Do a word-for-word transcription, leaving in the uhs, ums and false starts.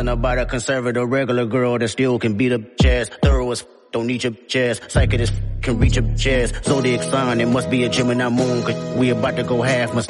Something about a conservative regular girl that still can beat up jazz. Thorough as f- don't need your jazz. Psychic as f- can reach your jazz. Zodiac sign, it must be a Gemini moon. Cause we about to go half. Must